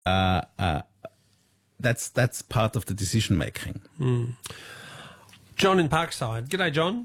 that's part of the decision making. John in Parkside. G'day, John.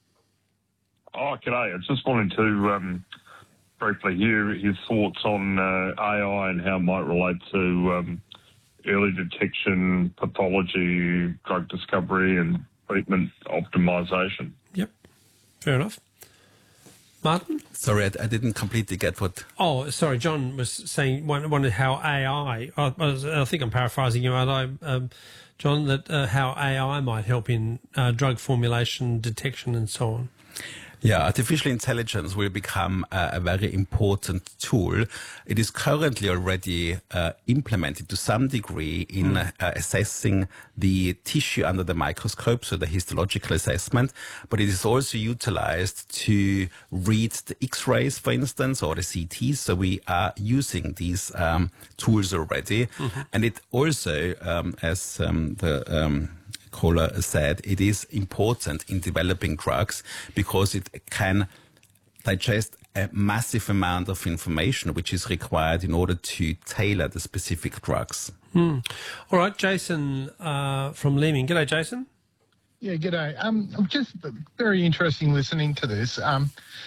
Oh, g'day. I just wanted to briefly hear his thoughts on AI and how it might relate to early detection, pathology, drug discovery and treatment optimisation. Yep, fair enough. Martin? Sorry, I didn't completely get what... Oh, sorry, John was saying, wondered how AI, I think I'm paraphrasing you, aren't I, John, that how AI might help in drug formulation, detection and so on. Yeah, artificial intelligence will become a very important tool. It is currently already implemented to some degree in assessing the tissue under the microscope, so the histological assessment, but it is also utilized to read the X-rays, for instance, or the CTs. So we are using these tools already. And it also, as the caller said, it is important in developing drugs because it can digest a massive amount of information which is required in order to tailor the specific drugs. All right, Jason from Leeming. G'day, Jason. Yeah, g'day. I'm just very interesting listening to this. I'm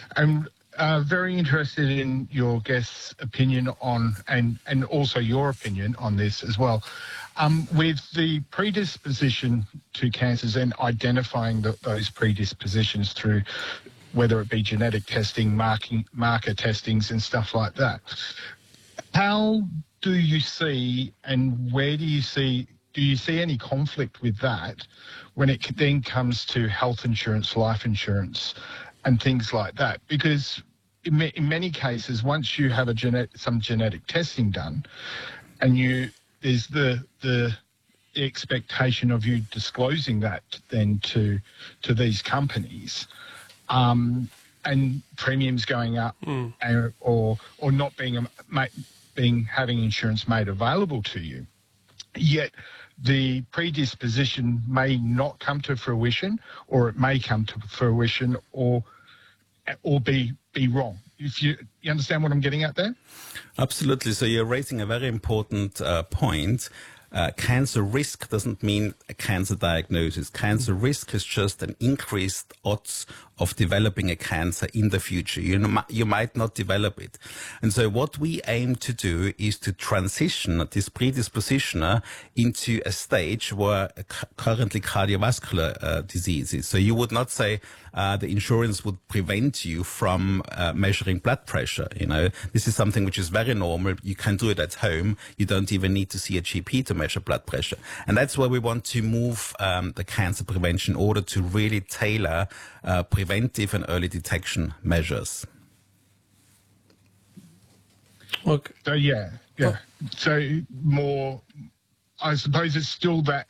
very interested in your guest's opinion on, and also your opinion on this as well. With the predisposition to cancers and identifying those predispositions through whether it be genetic testing, marker testings and stuff like that, how do you see and where do you see any conflict with that when it then comes to health insurance, life insurance and things like that? Because in many cases, once you have some genetic testing done and there's the expectation of you disclosing that then to these companies, and premiums going up, or not having insurance made available to you, yet the predisposition may not come to fruition, or it may come to fruition, or be wrong. If you understand what I'm getting at there? Absolutely. So you're raising a very important point. Cancer risk doesn't mean a cancer diagnosis. Cancer risk is just an increased odds of developing a cancer in the future. You might not develop it. And so what we aim to do is to transition this predispositioner into a stage where currently cardiovascular diseases. So you would not say the insurance would prevent you from measuring blood pressure. This is something which is very normal. You can do it at home. You don't even need to see a GP to measure blood pressure. And that's where we want to move the cancer prevention in order to really tailor preventive and early detection measures. Okay. So yeah. So more, I suppose it's still that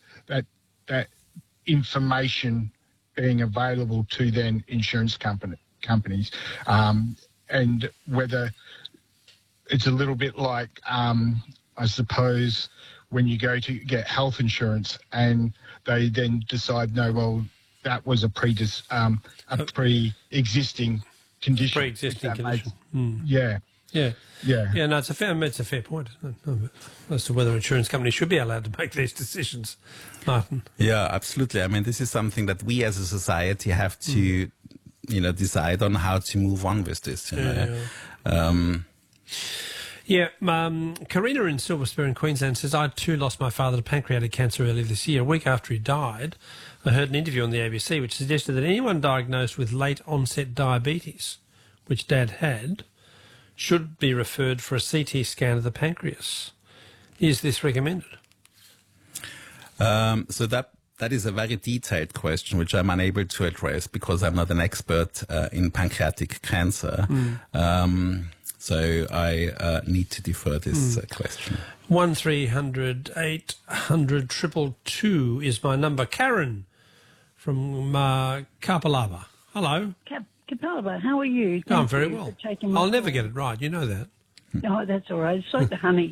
information being available to then insurance companies, and whether it's a little bit like, I suppose, when you go to get health insurance and they then decide, no, well, that was a pre-existing condition. Pre-existing condition. Yeah. Yeah. No, it's a fair point, isn't it? As to whether insurance companies should be allowed to make these decisions, Martin. Yeah, absolutely. I mean, this is something that we as a society have to, decide on how to move on with this. Karina in Silver Spur in Queensland says, I too lost my father to pancreatic cancer earlier this year. A week after he died, I heard an interview on the ABC which suggested that anyone diagnosed with late-onset diabetes, which Dad had, should be referred for a CT scan of the pancreas. Is this recommended? So that is a very detailed question, which I'm unable to address because I'm not an expert in pancreatic cancer. So I need to defer this question. 1300 800 222 is my number. Karen from Kapalava. Hello. Kapalava, how are you? I'm very well. I'll never get it right. You know that. No, that's all right. It's like the honey,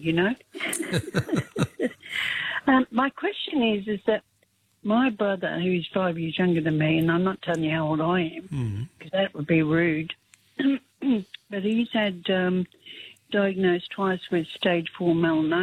My question is that my brother, who's 5 years younger than me, and I'm not telling you how old I am, because that would be rude, but he's had diagnosed twice with stage 4 melanoma.